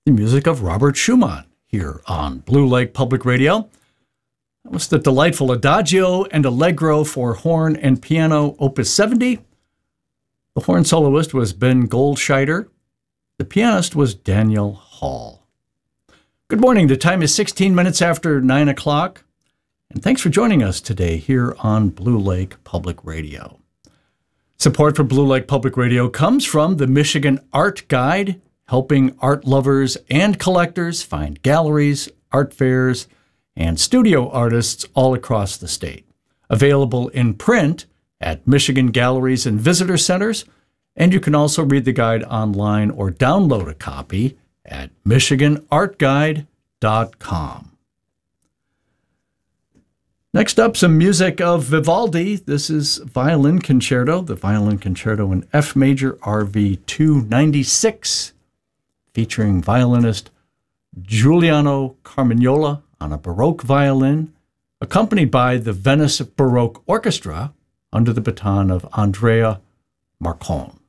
the music of Robert Schumann here on Blue Lake Public Radio. That was the delightful Adagio and Allegro for horn and piano, Opus 70. The horn soloist was Ben Goldscheider. The pianist was Daniel Hall. Good morning. The time is 16 minutes after 9 o'clock. And thanks for joining us today here on Blue Lake Public Radio. Support for Blue Lake Public Radio comes from the Michigan Art Guide, helping art lovers and collectors find galleries, art fairs, and studio artists all across the state. Available in print at Michigan galleries and visitor centers, and you can also read the guide online or download a copy at michiganartguide.com. Next up, some music of Vivaldi. This is Violin Concerto, the Violin Concerto in F Major, RV 296, featuring violinist Giuliano Carmignola on a Baroque violin, accompanied by the Venice Baroque Orchestra under the baton of Andrea Marcon.